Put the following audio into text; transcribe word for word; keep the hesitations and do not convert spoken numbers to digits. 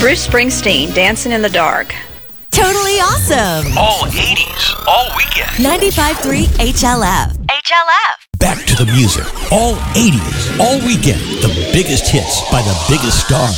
Bruce Springsteen, Dancing in the Dark. Totally awesome. All eighties, all weekend. ninety-five point three H L F. H L F. Back to the music. All eighties, all weekend. The biggest hits by the biggest stars.